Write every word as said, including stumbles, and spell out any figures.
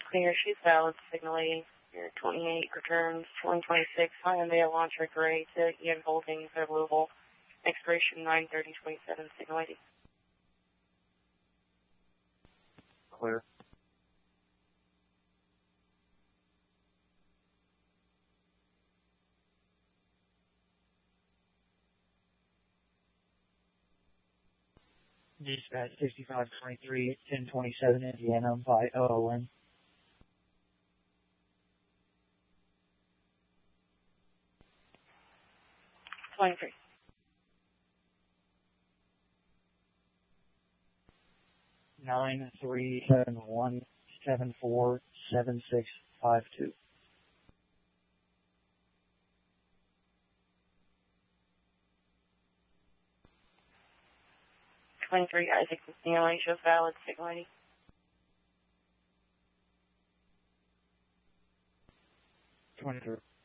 Clear, she's valid, signal eighty. Your twenty-eight returns twenty twenty-six, Hyundai Elantra Gray to Ian Holdings at Louisville. Expiration nine thirty twenty-seven, signal eighty. Clear. Dispatch sixty-five twenty-three, ten twenty-seven, Indiana by O O N. twenty-three. Nine three seven one seven four seven six five two. twenty-three, Isaac Casino, Asia, valid, signal eighty. Twenty-three.